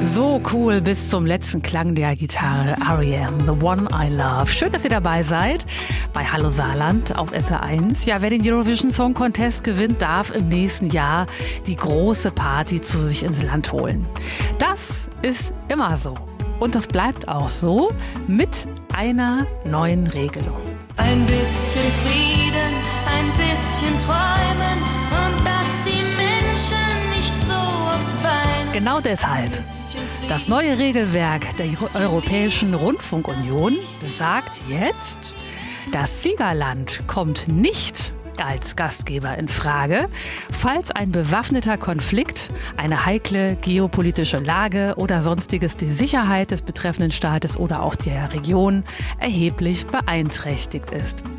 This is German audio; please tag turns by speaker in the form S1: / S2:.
S1: So cool bis zum letzten Klang der Gitarre. R.E.M., The One I Love. Schön, dass ihr dabei seid bei Hallo Saarland auf SR1. Ja, wer den Eurovision Song Contest gewinnt, darf im nächsten Jahr die große Party zu sich ins Land holen. Das ist immer so. Und das bleibt auch so mit einer neuen Regelung.
S2: Ein bisschen Frieden, ein bisschen träumen und dass die Menschen nicht so oft weinen.
S1: Genau deshalb. Das neue Regelwerk der Europäischen Rundfunkunion sagt jetzt, das Siegerland kommt nicht als Gastgeber in Frage, falls ein bewaffneter Konflikt, eine heikle geopolitische Lage oder sonstiges die Sicherheit des betreffenden Staates oder auch der Region erheblich beeinträchtigt ist.